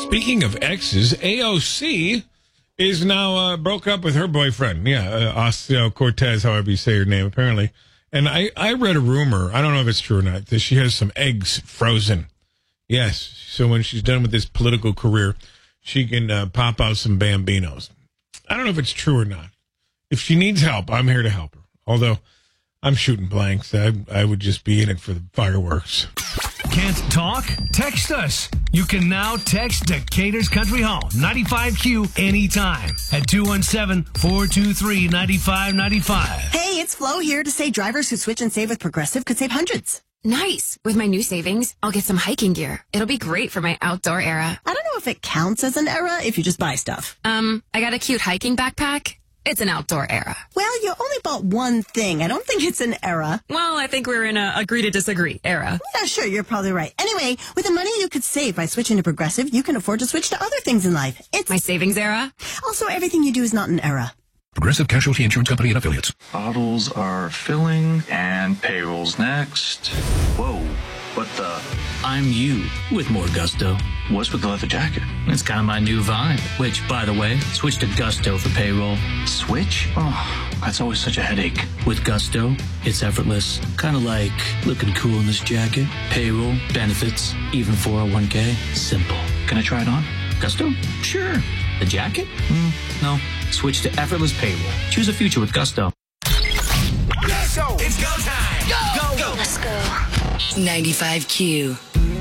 Speaking of exes, AOC is now broke up with her boyfriend. Yeah, Ocasio Cortez, however you say her name, apparently. And I read a rumor, I don't know if it's true or not, that she has some eggs frozen. Yes, so when she's done with this political career, she can pop out some bambinos. I don't know if it's true or not. If she needs help, I'm here to help her. Although I'm shooting blanks. I would just be in it for the fireworks. Can't talk? Text us. You can now text Decatur's Country Hall, 95Q, anytime at 217-423-9595. Hey, it's Flo here to say drivers who switch and save with Progressive could save hundreds. Nice. With my new savings, I'll get some hiking gear. It'll be great for my outdoor era. I don't know if it counts as an era if you just buy stuff. I got a cute hiking backpack. It's an outdoor era. Well, you only bought one thing. I don't think it's an era. Well, I think we're in a agree to disagree era. Yeah, sure, you're probably right. Anyway, with the money you could save by switching to Progressive, you can afford to switch to other things in life. It's my savings era. Also, everything you do is not an era. Progressive Casualty Insurance Company and Affiliates. Bottles are filling and payroll's next. Whoa, what the? I'm you with more gusto. What's with the leather jacket? It's kind of my new vibe, which, by the way, switch to Gusto for payroll. Switch? Oh, that's always such a headache. With Gusto, it's effortless. Kind of like looking cool in this jacket. Payroll, benefits, even 401k. Simple. Can I try it on? Gusto? Sure. The jacket? No. Switch to effortless payroll. Choose a future with Gusto. Let's go. It's go time. Go. Let's go. 95Q.